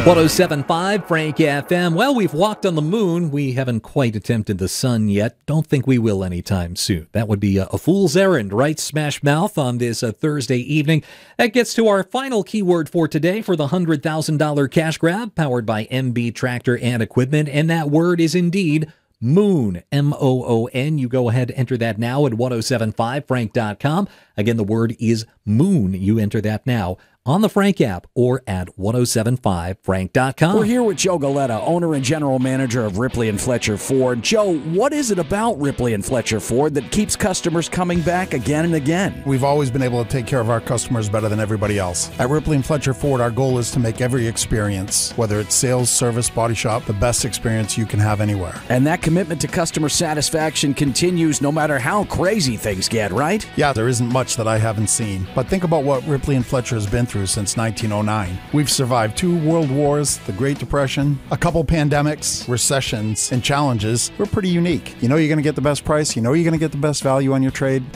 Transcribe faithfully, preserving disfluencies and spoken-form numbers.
one oh seven point five Frank F M. Well, we've walked on the moon. We haven't quite attempted the sun yet. Don't think we will anytime soon. That would be a, a fool's errand, right, Smash Mouth, on this uh, Thursday evening. That gets to our final keyword for today for the one hundred thousand dollars cash grab powered by M B Tractor and Equipment. And that word is indeed moon, M O O N. You go ahead and enter that now at ten seventy-five frank dot com. Again, the word is moon. You enter that now on the Frank app or at ten seventy-five frank dot com. We're here with Joe Galetta, owner and general manager of Ripley and Fletcher Ford. Joe, what is it about Ripley and Fletcher Ford that keeps customers coming back again and again? We've always been able to take care of our customers better than everybody else. At Ripley and Fletcher Ford, our goal is to make every experience, whether it's sales, service, body shop, the best experience you can have anywhere. And that commitment to customer satisfaction continues no matter how crazy things get, right? Yeah, there isn't much that I haven't seen. But think about what Ripley and Fletcher has been through since nineteen oh nine. We've survived two world wars, the Great Depression, a couple pandemics, recessions, and challenges. We're pretty unique. You know you're going to get the best price. You know you're going to get the best value on your trade.